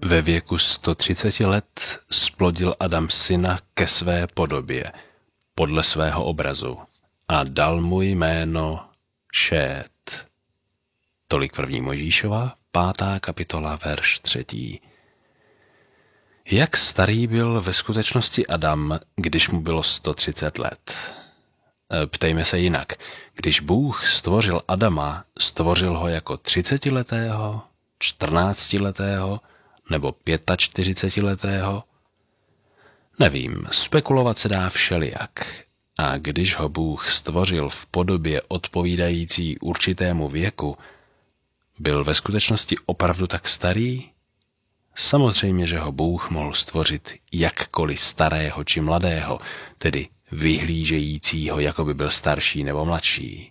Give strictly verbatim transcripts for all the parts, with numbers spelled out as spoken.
Ve věku sto třicet let splodil Adam syna ke své podobě, podle svého obrazu, a dal mu jméno Šét. Tolik první Mojžíšova, pátá kapitola, verš třetí. Jak starý byl ve skutečnosti Adam, když mu bylo sto třicet let? Ptejme se jinak. Když Bůh stvořil Adama, stvořil ho jako třicetiletého, čtrnáctiletého nebo čtyřicetiletého? Nevím, spekulovat se dá všelijak. A když ho Bůh stvořil v podobě odpovídající určitému věku, byl ve skutečnosti opravdu tak starý? Samozřejmě, že ho Bůh mohl stvořit jakkoliv starého či mladého, tedy vyhlížejícího, jako by byl starší nebo mladší.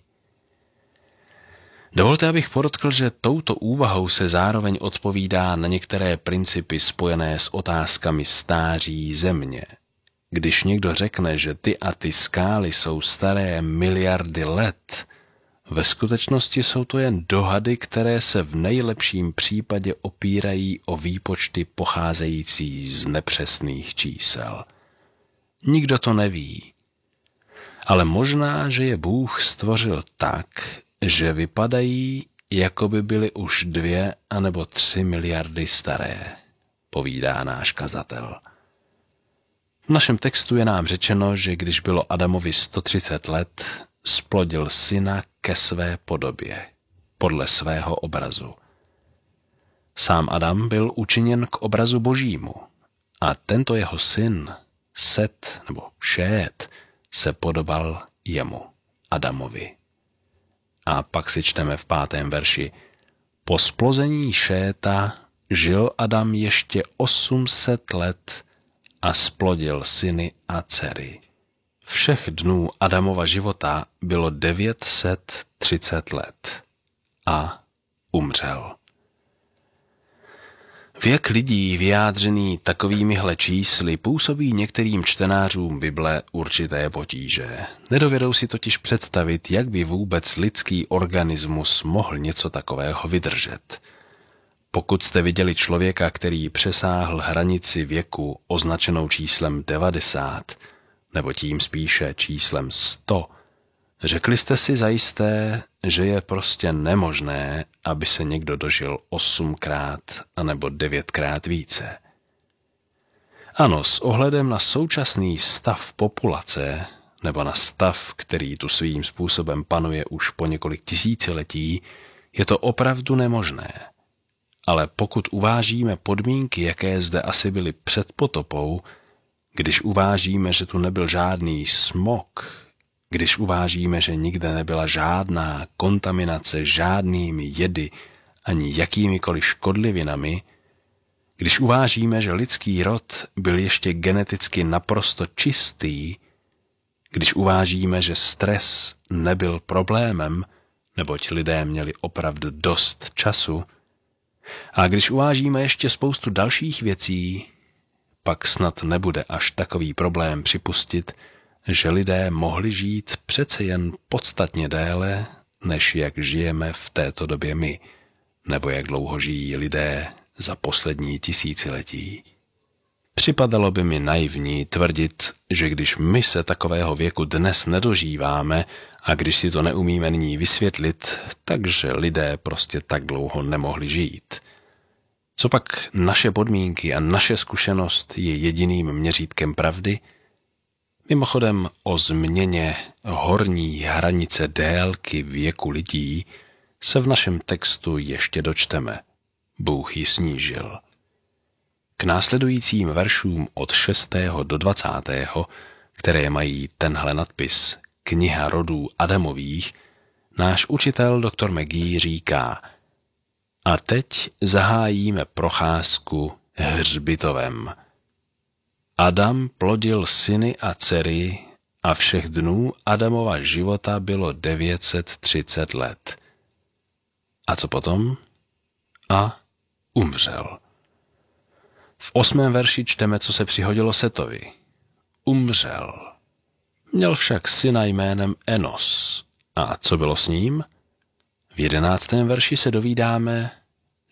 Dovolte, abych podotkl, že touto úvahou se zároveň odpovídá na některé principy spojené s otázkami stáří země. Když někdo řekne, že ty a ty skály jsou staré miliardy let, ve skutečnosti jsou to jen dohady, které se v nejlepším případě opírají o výpočty pocházející z nepřesných čísel. Nikdo to neví. Ale možná, že je Bůh stvořil tak, že vypadají, jako by byly už dvě anebo tři miliardy staré, povídá náš kazatel. V našem textu je nám řečeno, že když bylo Adamovi sto třicet let, splodil syna ke své podobě, podle svého obrazu. Sám Adam byl učiněn k obrazu Božímu a tento jeho syn, Set nebo Šét, se podobal jemu, Adamovi. A pak si čteme v pátém verši: Po splození Šéta žil Adam ještě osm set let a splodil syny a dcery. Všech dnů Adamova života bylo devět set třicet let a umřel. Věk lidí vyjádřený takovýmihle čísly působí některým čtenářům Bible určité potíže. Nedovedou si totiž představit, jak by vůbec lidský organismus mohl něco takového vydržet. Pokud jste viděli člověka, který přesáhl hranici věku označenou číslem devadesát, nebo tím spíše číslem sto, řekli jste si zajisté, že je prostě nemožné, aby se někdo dožil osmkrát anebo devětkrát více. Ano, s ohledem na současný stav populace, nebo na stav, který tu svým způsobem panuje už po několik tisíciletí, je to opravdu nemožné. Ale pokud uvážíme podmínky, jaké zde asi byly před potopou, když uvážíme, že tu nebyl žádný smog, když uvážíme, že nikde nebyla žádná kontaminace žádnými jedy ani jakýmikoliv škodlivinami, když uvážíme, že lidský rod byl ještě geneticky naprosto čistý, když uvážíme, že stres nebyl problémem, neboť lidé měli opravdu dost času, a když uvážíme ještě spoustu dalších věcí, pak snad nebude až takový problém připustit, že lidé mohli žít přece jen podstatně déle, než jak žijeme v této době my, nebo jak dlouho žijí lidé za poslední tisíciletí. Připadalo by mi naivní tvrdit, že když my se takového věku dnes nedožíváme a když si to neumíme nyní vysvětlit, takže lidé prostě tak dlouho nemohli žít. Copak naše podmínky a naše zkušenost je jediným měřítkem pravdy? Mimochodem o změně horní hranice délky věku lidí se v našem textu ještě dočteme. Bůh ji snížil. K následujícím veršům od šestého do dvacátého, které mají tenhle nadpis Kniha rodů Adamových, náš učitel doktor McGee říká: A teď zahájíme procházku hřbitovem. Adam plodil syny a dcery a všech dnů Adamova života bylo devět set třicet let. A co potom? A umřel. V osmém verši čteme, co se přihodilo Setovi. Umřel. Měl však syna jménem Enos. A co bylo s ním? V jedenáctém verši se dovídáme,